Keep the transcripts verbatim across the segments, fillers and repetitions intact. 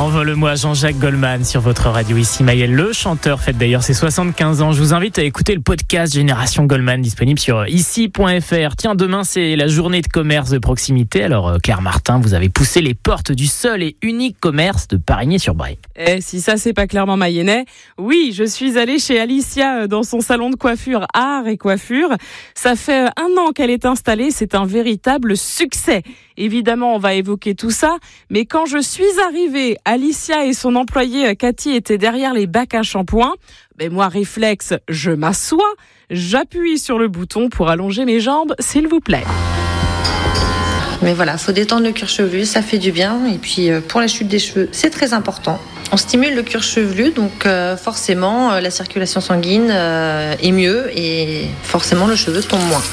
Envole-moi Jean-Jacques Goldman sur votre radio ici. Mayel, le chanteur, fête d'ailleurs ses soixante-quinze ans. Je vous invite à écouter le podcast Génération Goldman disponible sur ici point f r. Tiens, demain c'est la journée de commerce de proximité. Alors Claire Martin, vous avez poussé les portes du seul et unique commerce de Parigné-sur-Bray. Eh, si ça c'est pas clairement mayennais, oui, je suis allée chez Alicia dans son salon de coiffure Art et Coiffure. Ça fait un an qu'elle est installée, c'est un véritable succès. Évidemment, on va évoquer tout ça, mais quand je suis arrivée, Alicia et son employée Cathy étaient derrière les bacs à shampoing. Ben moi, réflexe, je m'assois, j'appuie sur le bouton pour allonger mes jambes, s'il vous plaît. Mais voilà, faut détendre le cuir chevelu, ça fait du bien. Et puis pour la chute des cheveux, c'est très important. On stimule le cuir chevelu, donc euh, forcément euh, la circulation sanguine euh, est mieux et forcément le cheveu tombe moins.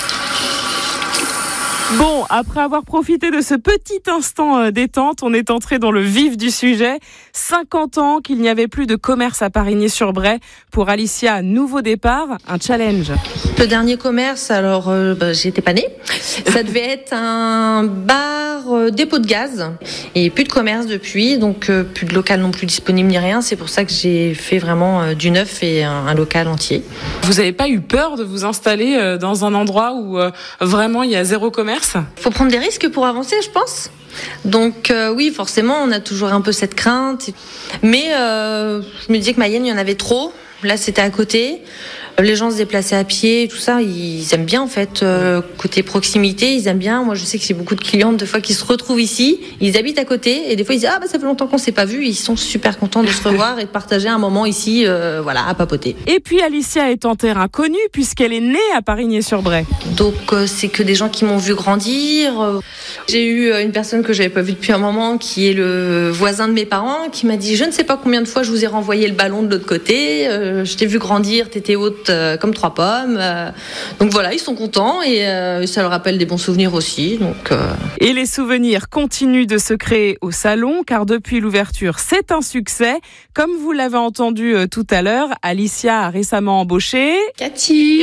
Bon, après avoir profité de ce petit instant détente, on est entré dans le vif du sujet. cinquante ans qu'il n'y avait plus de commerce à Parigné-sur-Bray. Pour Alicia, nouveau départ, un challenge. Le dernier commerce, alors euh, bah, j'étais pas née. Ça devait être un bar euh, dépôt de gaz. Et plus de commerce depuis, donc euh, plus de local non plus disponible ni rien. C'est pour ça que j'ai fait vraiment euh, du neuf et un, un local entier. Vous n'avez pas eu peur de vous installer euh, dans un endroit où euh, vraiment il y a zéro commerce ? Il faut prendre des risques pour avancer, je pense. Donc euh, oui, forcément, on a toujours un peu cette crainte. Mais euh, je me disais que Mayenne, il y en avait trop. Là, c'était à côté. Les gens se déplaçaient à pied, tout ça, ils aiment bien en fait. Euh, côté proximité, ils aiment bien. Moi, je sais que j'ai beaucoup de clientes des fois qui se retrouvent ici. Ils habitent à côté et des fois ils disent ah bah ça fait longtemps qu'on s'est pas vu. Ils sont super contents de se revoir et de partager un moment ici, euh, voilà, à papoter. Et puis Alicia est en terrain connu puisqu'elle est née à Parigné-sur-Bray. Donc euh, c'est que des gens qui m'ont vu grandir. J'ai eu une personne que j'avais pas vue depuis un moment, qui est le voisin de mes parents, qui m'a dit je ne sais pas combien de fois je vous ai renvoyé le ballon de l'autre côté. Euh, je t'ai vu grandir, t'étais haute euh, comme trois pommes. Euh, donc voilà, ils sont contents et euh, ça leur rappelle des bons souvenirs aussi. Donc, euh... Et les souvenirs continuent de se créer au salon, car depuis l'ouverture, c'est un succès. Comme vous l'avez entendu euh, tout à l'heure, Alicia a récemment embauché Cathy.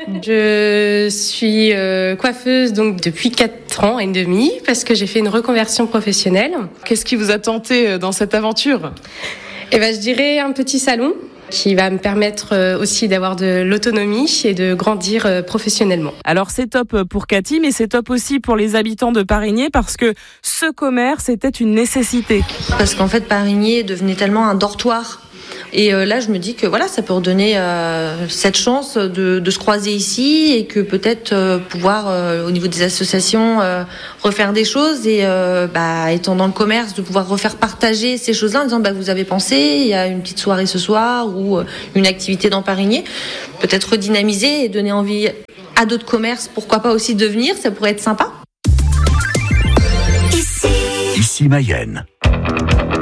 Je suis euh, coiffeuse donc depuis quatre ans et demi parce que j'ai fait une reconversion professionnelle. Qu'est-ce qui vous a tenté dans cette aventure ? Eh ben, je dirais un petit salon qui va me permettre aussi d'avoir de l'autonomie et de grandir professionnellement. Alors c'est top pour Cathy, mais c'est top aussi pour les habitants de Parigné parce que ce commerce était une nécessité. Parce qu'en fait, Parigné devenait tellement un dortoir. Et euh, là, je me dis que voilà, ça peut redonner euh, cette chance de, de se croiser ici et que peut-être euh, pouvoir, euh, au niveau des associations, euh, refaire des choses et euh, bah, étant dans le commerce, de pouvoir refaire partager ces choses-là en disant bah, vous avez pensé, il y a une petite soirée ce soir ou euh, une activité dans Parigné, peut-être redynamiser et donner envie à d'autres commerces, pourquoi pas aussi de venir, ça pourrait être sympa. Ici, ici Mayenne.